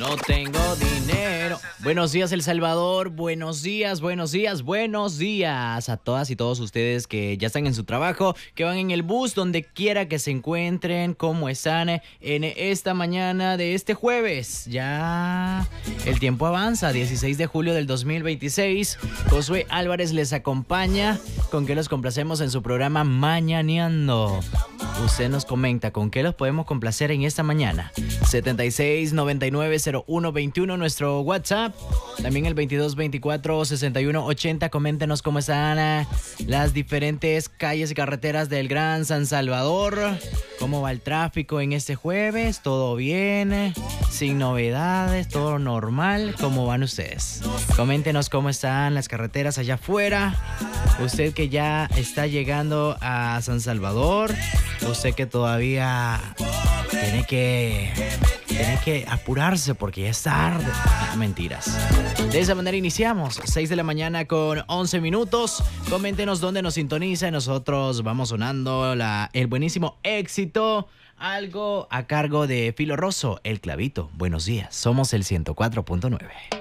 No tengo dinero. Buenos días, El Salvador. Buenos días, buenos días, buenos días a todas y todos ustedes que ya están en su trabajo, que van en el bus, donde quiera que se encuentren, cómo están en esta mañana de este jueves. Ya el tiempo avanza, 16 de julio del 2026. Josué Álvarez les acompaña. ¿Con qué los complacemos en su programa Mañaneando? Usted nos comenta con qué los podemos complacer en esta mañana. 76990121 nuestro WhatsApp. También el 22246180. Coméntenos cómo están las diferentes calles y carreteras del Gran San Salvador. ¿Cómo va el tráfico en este jueves? ¿Todo bien? ¿Sin novedades? ¿Todo normal? ¿Cómo van ustedes? Coméntenos cómo están las carreteras allá afuera. Usted que ya está llegando a San Salvador. Usted que todavía tiene que apurarse porque ya es tarde. Mentiras. De esa manera iniciamos. 6 de la mañana con 11 minutos. Coméntenos dónde nos sintoniza y nosotros vamos sonando el buenísimo éxito. Algo a cargo de Filo Rosso, El Clavito. Buenos días. Somos el 104.9.